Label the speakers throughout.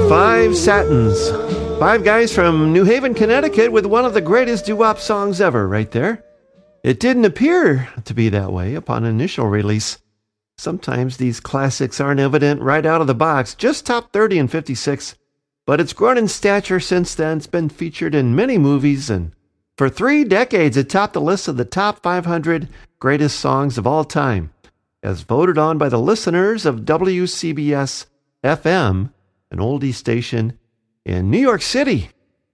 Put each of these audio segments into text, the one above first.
Speaker 1: Five Satins. Five guys from New Haven, Connecticut with one of the greatest doo-wop songs ever right there. It didn't appear to be that way upon initial release. Sometimes these classics aren't evident right out of the box, just top 30 and 56. But it's grown in stature since then. It's been featured in many movies, and for 3 decades it topped the list of the top 500 greatest songs of all time, as voted on by the listeners of WCBS FM, an oldie station in New York City.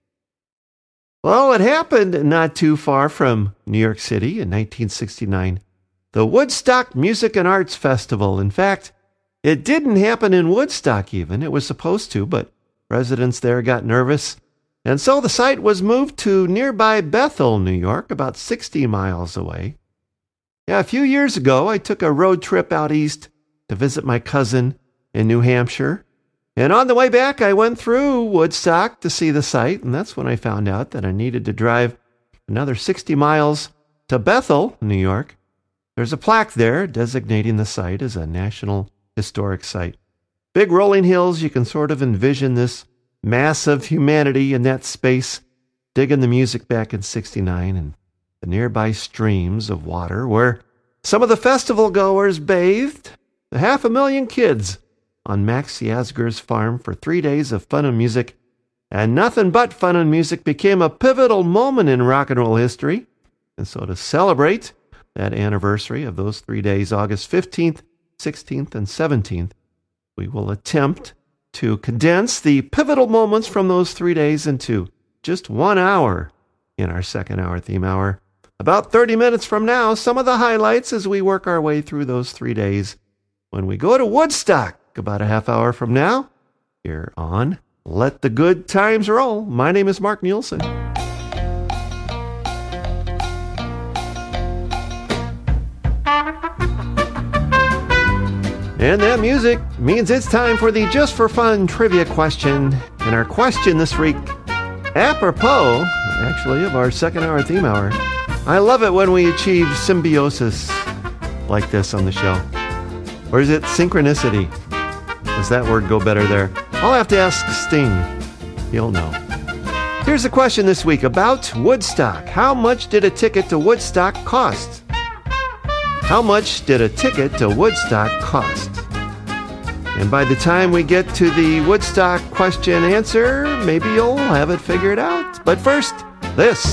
Speaker 1: Well, it happened not too far from New York City in 1969, the Woodstock Music and Arts Festival. In fact, it didn't happen in Woodstock even. It was supposed to, but residents there got nervous, and so the site was moved to nearby Bethel, New York, about 60 miles away. Yeah, a few years ago, I took a road trip out east to visit my cousin in New Hampshire. And on the way back, I went through Woodstock to see the site, and that's when I found out that I needed to drive another 60 miles to Bethel, New York. There's a plaque there designating the site as a National Historic Site. Big rolling hills, you can sort of envision this mass of humanity in that space, digging the music back in 69, and the nearby streams of water where some of the festival goers bathed, the 500,000 kids on Max Yasgur's farm for 3 days of fun and music. And nothing but fun and music became a pivotal moment in rock and roll history. And so to celebrate that anniversary of those 3 days, August 15th, 16th, and 17th, we will attempt to condense the pivotal moments from those 3 days into just 1 hour in our second hour theme hour. About 30 minutes from now, some of the highlights as we work our way through those 3 days when we go to Woodstock about a half hour from now, here on Let the Good Times Roll. My name is Mark Nielsen. And that music means it's time for the Just for Fun trivia question. And our question this week, apropos, actually, of our second hour theme hour. I love it when we achieve symbiosis like this on the show. Or is it synchronicity? Does that word go better there? I'll have to ask Sting. He'll know. Here's a question this week about Woodstock. How much did a ticket to Woodstock cost? How much did a ticket to Woodstock cost? And by the time we get to the Woodstock question answer, maybe you'll have it figured out. But first, this.